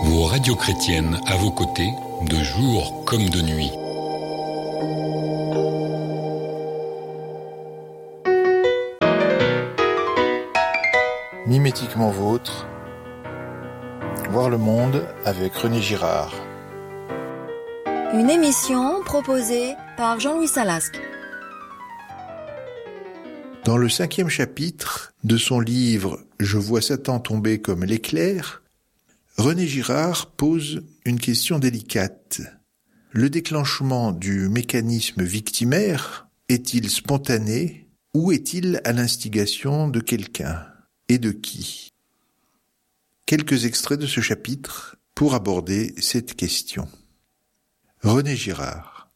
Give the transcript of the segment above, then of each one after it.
Vos radios chrétiennes à vos côtés, de jour comme de nuit. Mimétiquement vôtre, voir le monde avec René Girard. Une émission proposée par Jean-Louis Salasque. Dans le 5e chapitre de son livre « Je vois Satan tomber comme l'éclair », René Girard pose une question délicate. Le déclenchement du mécanisme victimaire est-il spontané ou est-il à l'instigation de quelqu'un ? Et de qui ? Quelques extraits de ce chapitre pour aborder cette question. René Girard.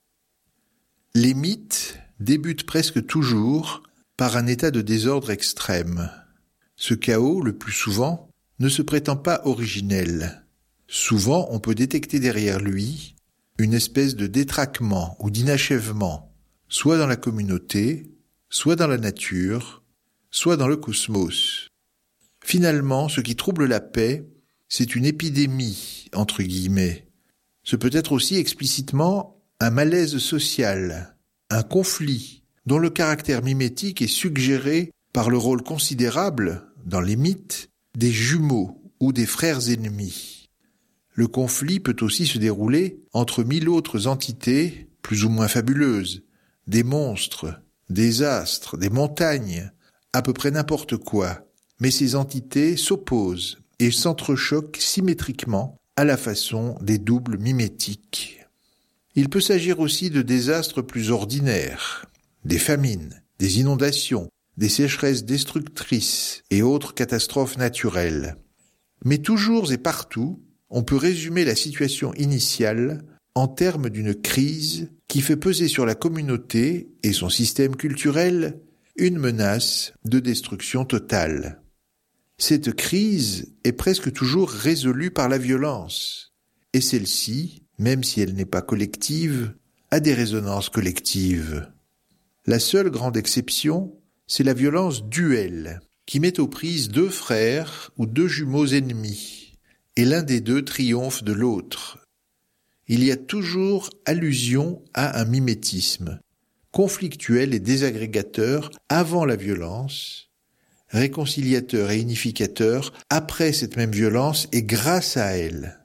Les mythes débutent presque toujours par un état de désordre extrême. Ce chaos, le plus souvent, ne se prétend pas originel. Souvent, on peut détecter derrière lui une espèce de détraquement ou d'inachèvement, soit dans la communauté, soit dans la nature, soit dans le cosmos. Finalement, ce qui trouble la paix, c'est une épidémie, entre guillemets. Ce peut être aussi explicitement un malaise social, un conflit, dont le caractère mimétique est suggéré par le rôle considérable, dans les mythes, des jumeaux ou des frères ennemis. Le conflit peut aussi se dérouler entre 1000 autres entités, plus ou moins fabuleuses, des monstres, des astres, des montagnes, à peu près n'importe quoi, mais ces entités s'opposent et s'entrechoquent symétriquement à la façon des doubles mimétiques. Il peut s'agir aussi de désastres plus ordinaires, des famines, des inondations, des sécheresses destructrices et autres catastrophes naturelles. Mais toujours et partout, on peut résumer la situation initiale en termes d'une crise qui fait peser sur la communauté et son système culturel une menace de destruction totale. Cette crise est presque toujours résolue par la violence, et celle-ci, même si elle n'est pas collective, a des résonances collectives. La seule grande exception, c'est la violence duelle, qui met aux prises 2 frères ou 2 jumeaux ennemis, et l'un des 2 triomphe de l'autre. Il y a toujours allusion à un mimétisme, conflictuel et désagrégateur avant la violence, réconciliateur et unificateur après cette même violence et grâce à elle.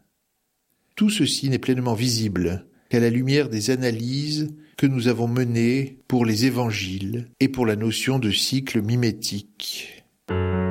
Tout ceci n'est pleinement visible qu'à la lumière des analyses que nous avons menées pour les évangiles et pour la notion de cycle mimétique.